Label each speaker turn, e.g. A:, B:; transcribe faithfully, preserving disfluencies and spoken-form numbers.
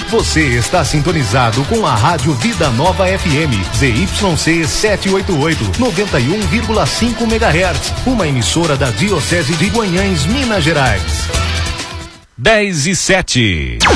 A: Você está sintonizado com a Rádio Vida Nova F M, Z Y C setecentos e oitenta e oito, noventa e um vírgula cinco megahertz, uma emissora da Diocese de Guanhães, Minas Gerais.
B: dez e sete.